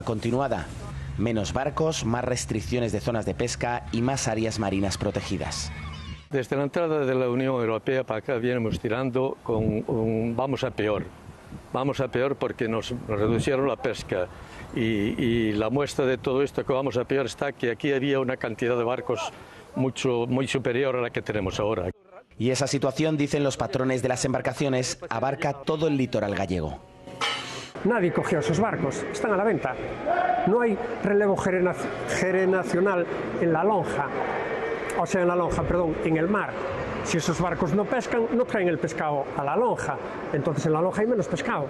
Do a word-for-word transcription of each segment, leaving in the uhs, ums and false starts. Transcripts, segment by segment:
Continuada. Menos barcos, más restricciones de zonas de pesca y más áreas marinas protegidas. Desde la entrada de la Unión Europea para acá venimos tirando con un vamos a peor. Vamos a peor porque nos reducieron la pesca y, y la muestra de todo esto que vamos a peor está que aquí había una cantidad de barcos mucho, muy superior a la que tenemos ahora. Y esa situación, dicen los patrones de las embarcaciones, abarca todo el litoral gallego. Nadie cogió esos barcos, están a la venta. No hay relevo generacional en la lonja, o sea, en la lonja, perdón, en el mar. Si esos barcos no pescan, no traen el pescado a la lonja, entonces en la lonja hay menos pescado.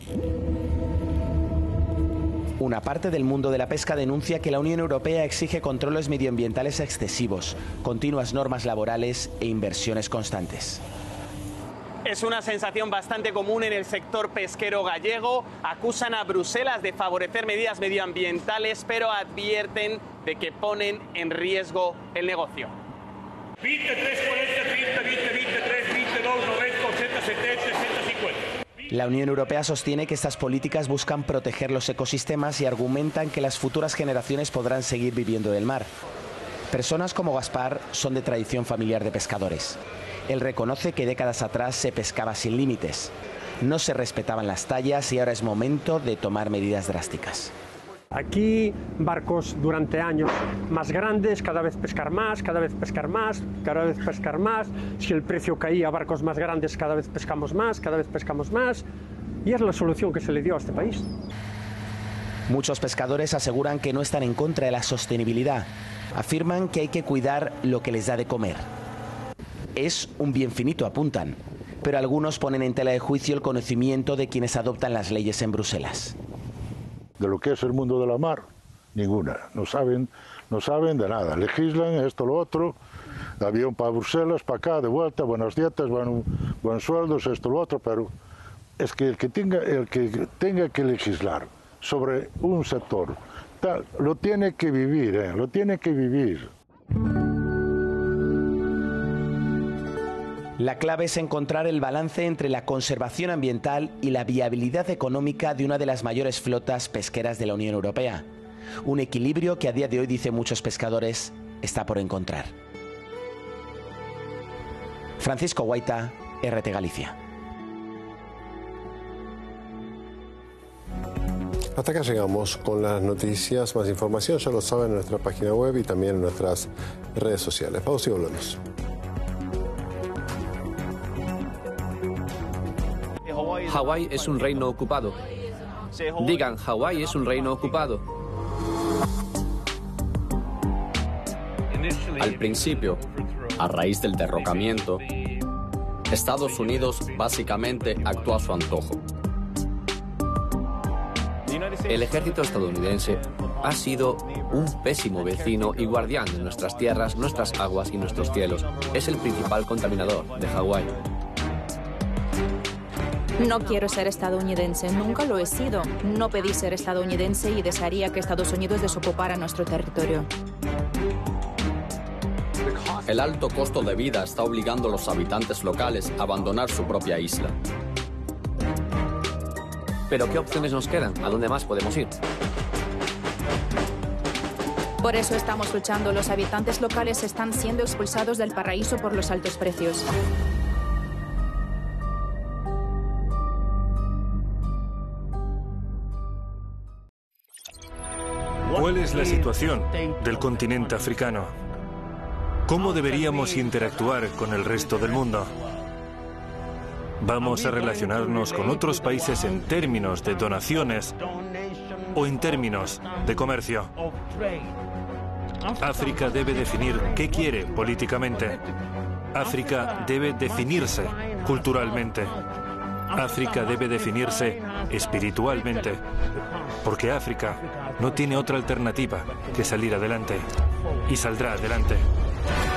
Una parte del mundo de la pesca denuncia que la Unión Europea exige controles medioambientales excesivos, continuas normas laborales e inversiones constantes. Es una sensación bastante común en el sector pesquero gallego. Acusan a Bruselas de favorecer medidas medioambientales, pero advierten de que ponen en riesgo el negocio. veintitrés, cuarenta, treinta, veinte, veintitrés, veintidós, noventa, ochenta, setenta, sesenta, cincuenta. La Unión Europea sostiene que estas políticas buscan proteger los ecosistemas y argumentan que las futuras generaciones podrán seguir viviendo del mar. Personas como Gaspar son de tradición familiar de pescadores. Él reconoce que décadas atrás se pescaba sin límites. No se respetaban las tallas y ahora es momento de tomar medidas drásticas. Aquí barcos durante años más grandes, cada vez pescar más, cada vez pescar más, cada vez pescar más. Si el precio caía, barcos más grandes, cada vez pescamos más, cada vez pescamos más. Y es la solución que se le dio a este país. Muchos pescadores aseguran que no están en contra de la sostenibilidad. Afirman que hay que cuidar lo que les da de comer. Es un bien finito, apuntan, pero algunos ponen en tela de juicio el conocimiento de quienes adoptan las leyes en Bruselas. De lo que es el mundo de la mar, ninguna. No saben, no saben de nada. Legislan esto, lo otro, avión para Bruselas, para acá, de vuelta, buenas dietas, buen, buenos sueldos, esto, lo otro, pero es que el que tenga, el que, tenga que legislar sobre un sector, tal, lo tiene que vivir, ¿eh? lo tiene que vivir. La clave es encontrar el balance entre la conservación ambiental y la viabilidad económica de una de las mayores flotas pesqueras de la Unión Europea. Un equilibrio que a día de hoy, dicen muchos pescadores, está por encontrar. Francisco Guaita, R T Galicia. Hasta acá llegamos con las noticias. Más información ya lo saben en nuestra página web y también en nuestras redes sociales. Pausa y volvemos. Hawái es un reino ocupado. Digan, Hawái es un reino ocupado. Al principio, a raíz del derrocamiento, Estados Unidos básicamente actuó a su antojo. El ejército estadounidense ha sido un pésimo vecino y guardián de nuestras tierras, nuestras aguas y nuestros cielos. Es el principal contaminador de Hawái. No quiero ser estadounidense, nunca lo he sido. No pedí ser estadounidense y desearía que Estados Unidos desocupara nuestro territorio. El alto costo de vida está obligando a los habitantes locales a abandonar su propia isla. ¿Pero qué opciones nos quedan? ¿A dónde más podemos ir? Por eso estamos luchando. Los habitantes locales están siendo expulsados del paraíso por los altos precios. ¿Cuál es la situación del continente africano? ¿Cómo deberíamos interactuar con el resto del mundo? ¿Vamos a relacionarnos con otros países en términos de donaciones o en términos de comercio? África debe definir qué quiere políticamente. África debe definirse culturalmente. África debe definirse espiritualmente, porque África no tiene otra alternativa que salir adelante, y saldrá adelante.